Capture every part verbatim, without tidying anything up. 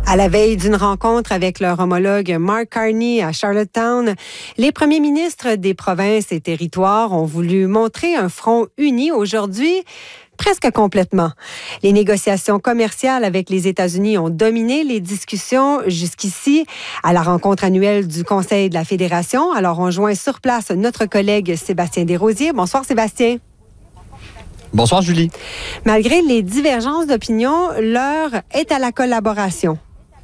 À la veille d'une rencontre avec leur homologue Mark Carney à Charlottetown, les premiers ministres des provinces et territoires ont voulu montrer un front uni aujourd'hui, presque complètement. Les négociations commerciales avec les États-Unis ont dominé les discussions jusqu'ici à la rencontre annuelle du Conseil de la Fédération. Alors, on joint sur place notre collègue Sébastien Desrosiers. Bonsoir, Sébastien. Bonsoir, Julie. Malgré les divergences d'opinion, l'heure est à la collaboration.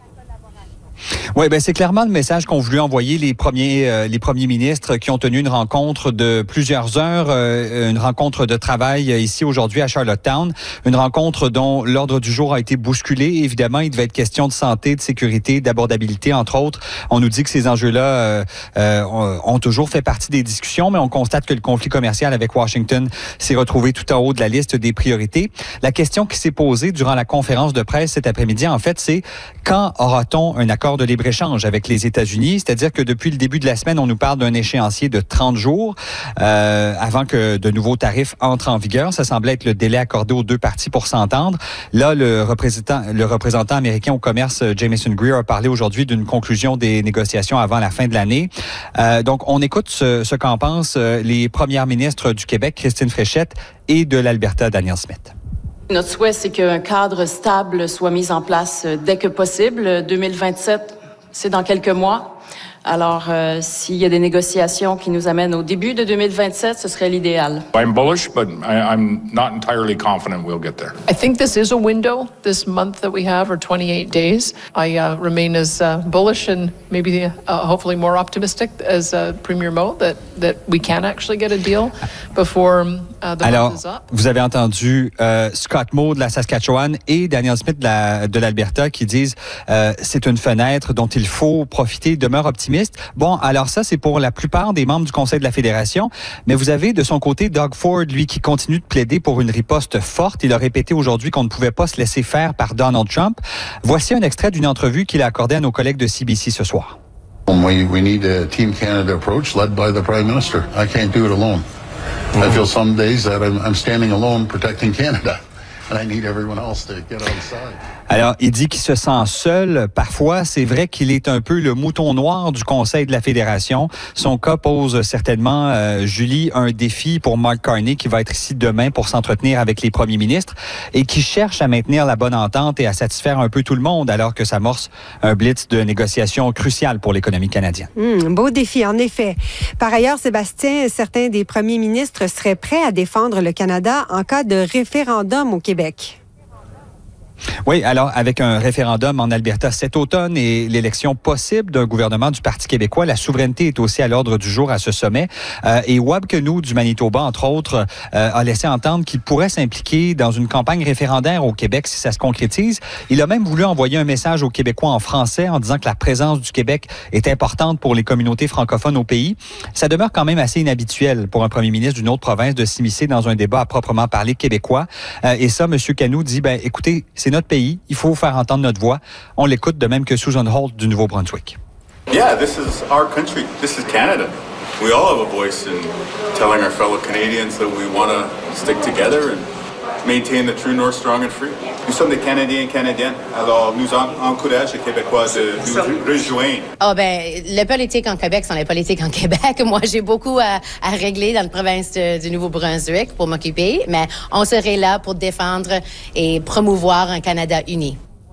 Oui, ben c'est clairement le message qu'ont voulu envoyer les premiers euh, les premiers ministres qui ont tenu une rencontre de plusieurs heures, euh, une rencontre de travail ici aujourd'hui à Charlottetown, une rencontre dont l'ordre du jour a été bousculé. Évidemment, il devait être question de santé, de sécurité, d'abordabilité, entre autres. On nous dit que ces enjeux-là euh, euh, ont toujours fait partie des discussions, mais on constate que le conflit commercial avec Washington s'est retrouvé tout en haut de la liste des priorités. La question qui s'est posée durant la conférence de presse cet après-midi, en fait, c'est quand aura-t-on un accord de libre-échange avec les États-Unis? C'est-à-dire que depuis le début de la semaine, on nous parle d'un échéancier de trente jours euh, avant que de nouveaux tarifs entrent en vigueur. Ça semblait être le délai accordé aux deux parties pour s'entendre. Là, le représentant, le représentant américain au commerce, Jamieson Greer, a parlé aujourd'hui d'une conclusion des négociations avant la fin de l'année. Euh, donc, on écoute ce, ce qu'en pensent les premières ministres du Québec, Christine Fréchette, et de l'Alberta, Danielle Smith. Notre souhait, c'est qu'un cadre stable soit mis en place dès que possible. deux mille vingt-sept, c'est dans quelques mois. Alors, euh, s'il y a des négociations qui nous amènent au début de deux mille vingt-sept, ce serait l'idéal. I'm bullish, but I, I'm not entirely confident we'll get there. I think this is a window, this month that we have, or twenty-eight days. I uh, remain as uh, bullish and maybe uh, hopefully more optimistic as uh, Premier Moe that, that we can actually get a deal before uh, the Alors, month is up. Vous avez entendu euh, Scott Moe de la Saskatchewan et Danielle Smith de, la, de l'Alberta qui disent euh, c'est une fenêtre dont il faut profiter, demeure optimiste. Bon, alors ça, c'est pour la plupart des membres du Conseil de la Fédération, mais vous avez de son côté Doug Ford, lui, qui continue de plaider pour une riposte forte. Il a répété aujourd'hui qu'on ne pouvait pas se laisser faire par Donald Trump. Voici un extrait d'une entrevue qu'il a accordée à nos collègues de C B C ce soir. We, we need a Team Canada approach led by the Prime Minister. I can't do it alone. Mm-hmm. I feel some days that I'm, I'm standing alone protecting Canada. And I need everyone else to get outside. Alors, il dit qu'il se sent seul. Parfois, c'est vrai qu'il est un peu le mouton noir du Conseil de la Fédération. Son cas pose certainement, euh, Julie, un défi pour Mark Carney qui va être ici demain pour s'entretenir avec les premiers ministres et qui cherche à maintenir la bonne entente et à satisfaire un peu tout le monde alors que s'amorce un blitz de négociations crucial pour l'économie canadienne. Mmh, beau défi, en effet. Par ailleurs, Sébastien, certains des premiers ministres seraient prêts à défendre le Canada en cas de référendum au Québec. Oui, alors avec un référendum en Alberta cet automne et l'élection possible d'un gouvernement du Parti québécois, la souveraineté est aussi à l'ordre du jour à ce sommet. Euh, et Wab Kinew du Manitoba, entre autres, euh, a laissé entendre qu'il pourrait s'impliquer dans une campagne référendaire au Québec si ça se concrétise. Il a même voulu envoyer un message aux Québécois en français en disant que la présence du Québec est importante pour les communautés francophones au pays. Ça demeure quand même assez inhabituel pour un premier ministre d'une autre province de s'immiscer dans un débat à proprement parler québécois. Euh, et ça, M. Kinew dit, ben, écoutez, c'est notre pays, il faut faire entendre notre voix. On l'écoute de même que Susan Holt du Nouveau-Brunswick. Yeah, this is our country. This is Canada. We all have a voice in telling our fellow Canadians that we want to stick together and maintain the true north strong and free. Nous sommes des Canadiens et Canadiennes. Alors, nous encourageons les Québécois de nous rejoindre. Ah, ben, les politiques en Québec sont les politiques en Québec. Moi, j'ai beaucoup à, à régler dans la province de, du Nouveau-Brunswick pour m'occuper, mais on serait là pour défendre et promouvoir un Canada uni.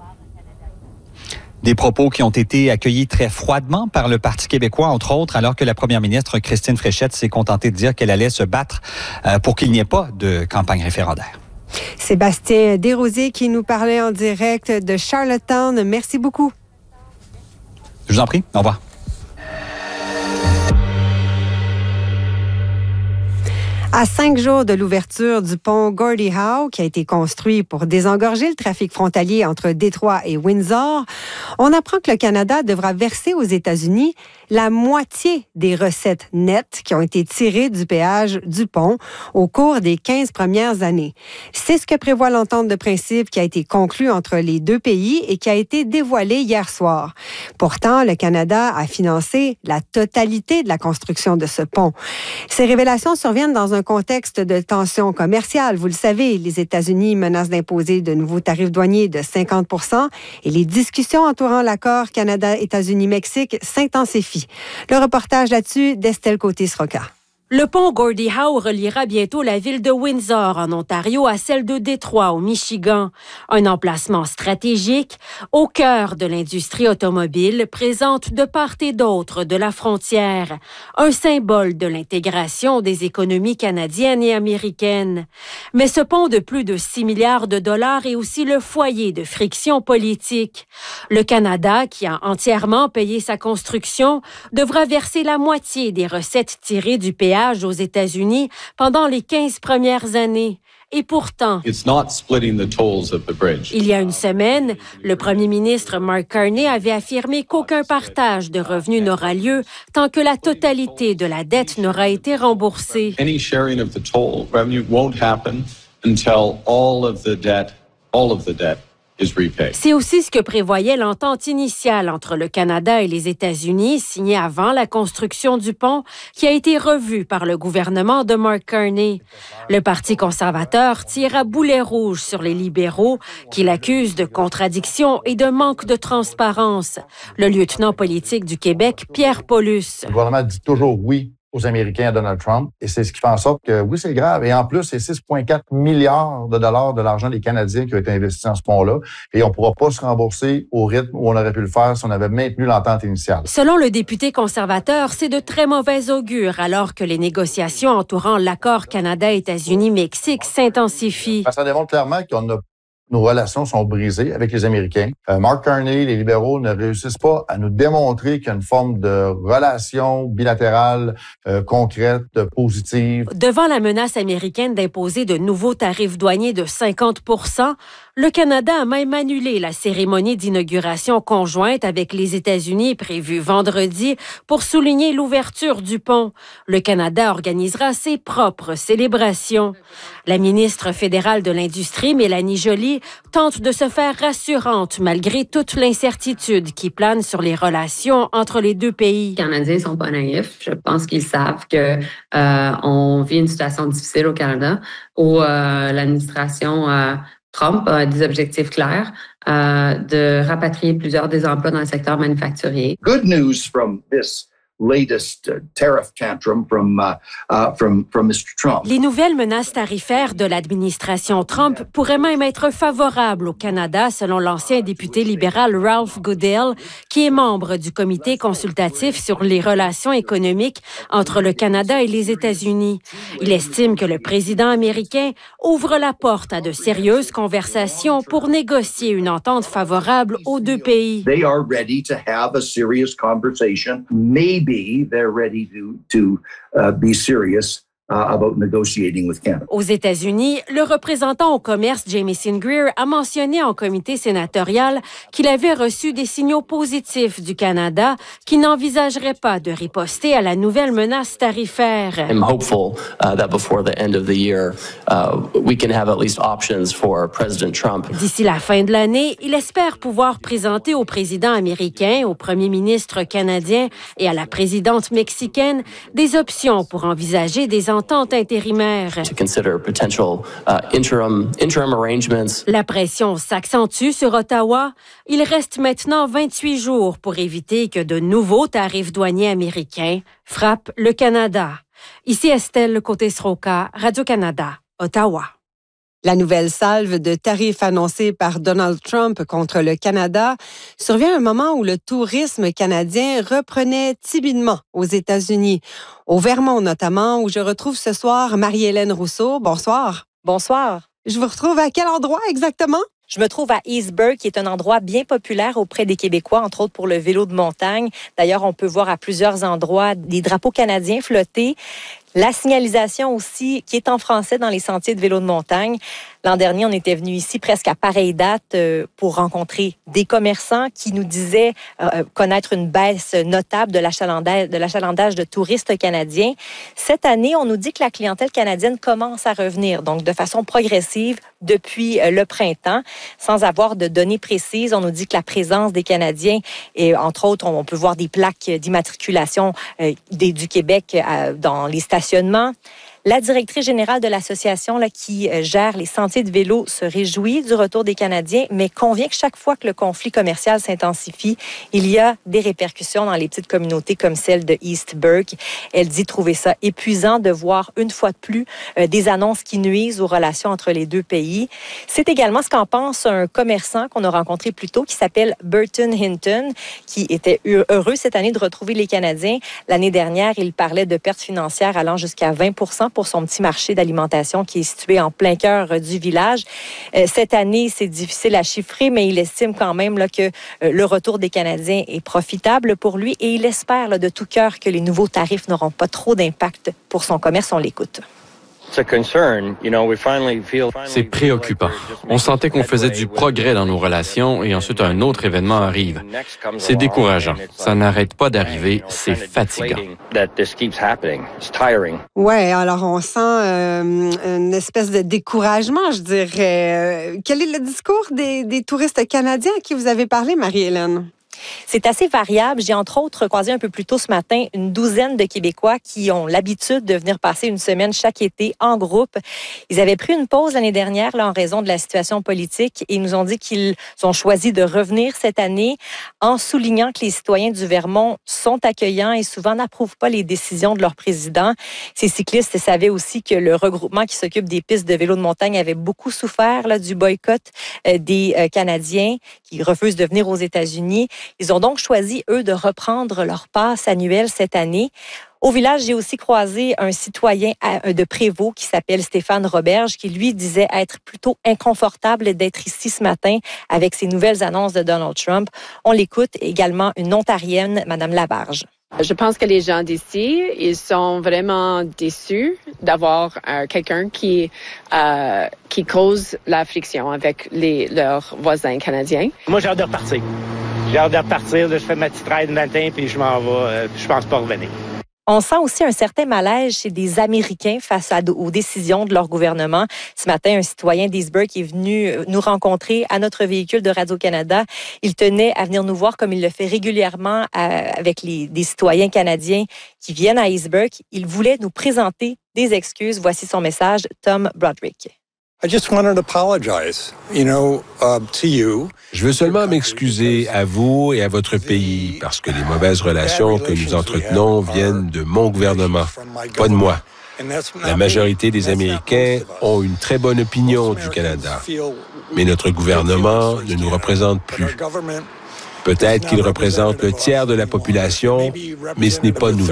Des propos qui ont été accueillis très froidement par le Parti québécois, entre autres, alors que la première ministre Christine Fréchette s'est contentée de dire qu'elle allait se battre euh, pour qu'il n'y ait pas de campagne référendaire. Sébastien Desrosiers qui nous parlait en direct de Charlottetown. Merci beaucoup. Je vous en prie. Au revoir. À cinq jours de l'ouverture du pont Gordie Howe, qui a été construit pour désengorger le trafic frontalier entre Détroit et Windsor, on apprend que le Canada devra verser aux États-Unis la moitié des recettes nettes qui ont été tirées du péage du pont au cours des quinze premières années. C'est ce que prévoit l'entente de principe qui a été conclue entre les deux pays et qui a été dévoilée hier soir. Pourtant, le Canada a financé la totalité de la construction de ce pont. Ces révélations surviennent dans un contexte de tensions commerciales. Vous le savez, les États-Unis menacent d'imposer de nouveaux tarifs douaniers de cinquante pour cent et les discussions entourant l'accord Canada-États-Unis-Mexique s'intensifient. Le reportage là-dessus d'Estelle Côté-Sroka. Le pont Gordie Howe reliera bientôt la ville de Windsor, en Ontario, à celle de Détroit, au Michigan. Un emplacement stratégique au cœur de l'industrie automobile, présente de part et d'autre de la frontière. Un symbole de l'intégration des économies canadiennes et américaines. Mais ce pont de plus de six milliards de dollars est aussi le foyer de frictions politiques. Le Canada, qui a entièrement payé sa construction, devra verser la moitié des recettes tirées du péage aux États-Unis pendant les quinze premières années. Et pourtant, il y a une semaine, le premier ministre Mark Carney avait affirmé qu'aucun partage de revenus n'aura lieu tant que la totalité de la dette n'aura été remboursée. Any sharing of the toll revenue won't happen until all of the debt, all of the debt C'est aussi ce que prévoyait l'entente initiale entre le Canada et les États-Unis, signée avant la construction du pont, qui a été revue par le gouvernement de Mark Carney. Le Parti conservateur tire à boulet rouge sur les libéraux, qui l'accusent de contradiction et de manque de transparence. Le lieutenant politique du Québec, Pierre Paulus. Le gouvernement dit toujours oui aux Américains à Donald Trump. Et c'est ce qui fait en sorte que, oui, c'est grave. Et en plus, c'est six virgule quatre milliards de dollars de l'argent des Canadiens qui ont été investis dans ce pont-là. Et on ne pourra pas se rembourser au rythme où on aurait pu le faire si on avait maintenu l'entente initiale. Selon le député conservateur, c'est de très mauvais augure alors que les négociations entourant l'accord Canada-États-Unis-Mexique s'intensifient. Ça démontre clairement qu'on a Nos relations sont brisées avec les Américains. Euh, Mark Carney, les libéraux ne réussissent pas à nous démontrer qu'il y a une forme de relation bilatérale euh, concrète, positive. Devant la menace américaine d'imposer de nouveaux tarifs douaniers de cinquante pour cent, le Canada a même annulé la cérémonie d'inauguration conjointe avec les États-Unis prévue vendredi pour souligner l'ouverture du pont. Le Canada organisera ses propres célébrations. La ministre fédérale de l'Industrie, Mélanie Joly, tente de se faire rassurante malgré toute l'incertitude qui plane sur les relations entre les deux pays. Les Canadiens sont pas naïfs. Je pense qu'ils savent que euh, on vit une situation difficile au Canada où euh, l'administration euh, Trump a des objectifs clairs euh, de rapatrier plusieurs des emplois dans le secteur manufacturier. Good news from this latest uh, tariff tantrum from, uh, uh, from, from Mister Trump. Les nouvelles menaces tarifaires de l'administration Trump pourraient même être favorables au Canada, selon l'ancien député libéral Ralph Goodale, qui est membre du comité consultatif sur les relations économiques entre le Canada et les États-Unis. Il estime que le président américain ouvre la porte à de sérieuses conversations pour négocier une entente favorable aux deux pays. They are ready to have a serious conversation. Maybe they're ready to, to uh, be serious Uh, about negotiating with Canada. Aux États-Unis, le représentant au commerce Jamieson Greer a mentionné en comité sénatorial qu'il avait reçu des signaux positifs du Canada qui n'envisagerait pas de riposter à la nouvelle menace tarifaire. I'm hopeful uh, that before the end of the year, uh, we can have at least options for President Trump. D'ici la fin de l'année, il espère pouvoir présenter au président américain, au premier ministre canadien et à la présidente mexicaine des options pour envisager des entente intérimaire. To consider potential, uh, interim, interim arrangements. La pression s'accentue sur Ottawa. Il reste maintenant vingt-huit jours pour éviter que de nouveaux tarifs douaniers américains frappent le Canada. Ici Estelle Côté-Sroka, Radio-Canada, Ottawa. La nouvelle salve de tarifs annoncée par Donald Trump contre le Canada survient à un moment où le tourisme canadien reprenait timidement aux États-Unis, au Vermont notamment, où je retrouve ce soir Marie-Hélène Rousseau. Bonsoir. Bonsoir. Je vous retrouve à quel endroit exactement? Je me trouve à Eastburg, qui est un endroit bien populaire auprès des Québécois, entre autres pour le vélo de montagne. D'ailleurs, on peut voir à plusieurs endroits des drapeaux canadiens flotter. La signalisation aussi, qui est en français dans les sentiers de vélo de montagne. L'an dernier, on était venu ici presque à pareille date euh, pour rencontrer des commerçants qui nous disaient euh, connaître une baisse notable de l'achalandage, de l'achalandage de touristes canadiens. Cette année, on nous dit que la clientèle canadienne commence à revenir, donc de façon progressive depuis euh, le printemps. Sans avoir de données précises, on nous dit que la présence des Canadiens, et entre autres, on peut voir des plaques d'immatriculation euh, des, du Québec euh, dans les stationnements. La directrice générale de l'association là, qui euh, gère les sentiers de vélo se réjouit du retour des Canadiens, mais convient que chaque fois que le conflit commercial s'intensifie, il y a des répercussions dans les petites communautés comme celle de East Burke. Elle dit trouver ça épuisant de voir une fois de plus euh, des annonces qui nuisent aux relations entre les deux pays. C'est également ce qu'en pense un commerçant qu'on a rencontré plus tôt qui s'appelle Burton Hinton, qui était heureux cette année de retrouver les Canadiens. L'année dernière, il parlait de pertes financières allant jusqu'à vingt pour cent pour son petit marché d'alimentation qui est situé en plein cœur du village. Euh, cette année, c'est difficile à chiffrer, mais il estime quand même là, que euh, le retour des Canadiens est profitable pour lui et il espère là, de tout cœur que les nouveaux tarifs n'auront pas trop d'impact pour son commerce. On l'écoute. C'est préoccupant. On sentait qu'on faisait du progrès dans nos relations et ensuite un autre événement arrive. C'est décourageant. Ça n'arrête pas d'arriver. C'est fatigant. Ouais, alors on sent euh, une espèce de découragement, je dirais. Quel est le discours des, des touristes canadiens à qui vous avez parlé, Marie-Hélène? C'est assez variable. J'ai entre autres croisé un peu plus tôt ce matin une douzaine de Québécois qui ont l'habitude de venir passer une semaine chaque été en groupe. Ils avaient pris une pause l'année dernière là, en raison de la situation politique et ils nous ont dit qu'ils ont choisi de revenir cette année en soulignant que les citoyens du Vermont sont accueillants et souvent n'approuvent pas les décisions de leur président. Ces cyclistes savaient aussi que le regroupement qui s'occupe des pistes de vélo de montagne avait beaucoup souffert là, du boycott euh, des euh, Canadiens qui refusent de venir aux États-Unis. Ils ont donc choisi, eux, de reprendre leur passe annuelle cette année. Au village, j'ai aussi croisé un citoyen de Prévost qui s'appelle Stéphane Roberge, qui lui disait être plutôt inconfortable d'être ici ce matin avec ces nouvelles annonces de Donald Trump. On l'écoute également une Ontarienne, Madame Labarge. Je pense que les gens d'ici, ils sont vraiment déçus d'avoir euh, quelqu'un qui euh, qui cause l'affliction avec les, leurs voisins canadiens. Moi, j'ai hâte de repartir. J'ai hâte de repartir. Là, je fais ma petite ride le matin, puis je m'en vais. Euh, je pense pas revenir. On sent aussi un certain malaise chez des Américains face à, aux décisions de leur gouvernement. Ce matin, un citoyen d'Eastburg est venu nous rencontrer à notre véhicule de Radio-Canada. Il tenait à venir nous voir comme il le fait régulièrement avec les, des citoyens canadiens qui viennent à Eastburg. Il voulait nous présenter des excuses. Voici son message, Tom Broderick. I just wanted to apologize, you know, uh, to you. Je veux seulement m'excuser à vous et à votre pays parce que les mauvaises relations que nous entretenons viennent de mon gouvernement, pas de moi. La majorité des Américains ont une très bonne opinion du Canada, mais notre gouvernement ne nous représente plus. Peut-être qu'il représente le tiers de la population, mais ce n'est pas nous.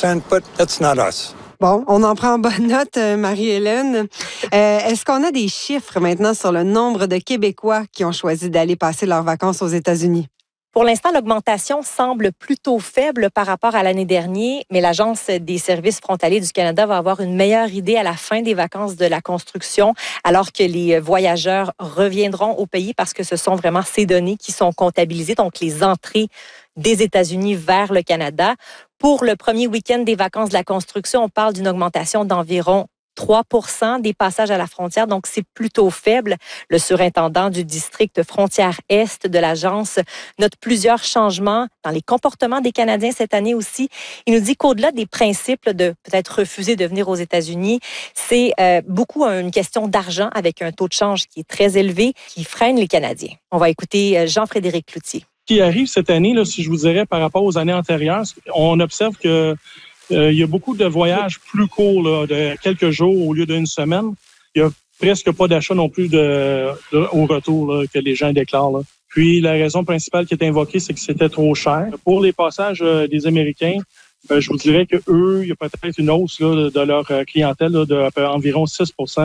Bon, on en prend bonne note, Marie-Hélène. Euh, est-ce qu'on a des chiffres maintenant sur le nombre de Québécois qui ont choisi d'aller passer leurs vacances aux États-Unis? Pour l'instant, l'augmentation semble plutôt faible par rapport à l'année dernière, mais l'Agence des services frontaliers du Canada va avoir une meilleure idée à la fin des vacances de la construction, alors que les voyageurs reviendront au pays parce que ce sont vraiment ces données qui sont comptabilisées, donc les entrées des États-Unis vers le Canada. Pour le premier week-end des vacances de la construction, on parle d'une augmentation d'environ trois pour cent des passages à la frontière, donc c'est plutôt faible. Le surintendant du district frontière-est de l'agence note plusieurs changements dans les comportements des Canadiens cette année aussi. Il nous dit qu'au-delà des principes de peut-être refuser de venir aux États-Unis, c'est euh, beaucoup une question d'argent avec un taux de change qui est très élevé qui freine les Canadiens. On va écouter Jean-Frédéric Cloutier. Ce qui arrive cette année, là, si je vous dirais par rapport aux années antérieures, on observe que Euh, il y a beaucoup de voyages plus courts, là, de quelques jours au lieu d'une semaine. Il y a presque pas d'achat non plus de, de, au retour là, que les gens déclarent. Là. Puis la raison principale qui est invoquée, c'est que c'était trop cher. Pour les passages euh, des Américains, euh, je vous dirais que eux, il y a peut-être une hausse là, de leur clientèle là, de, d'environ six pour cent.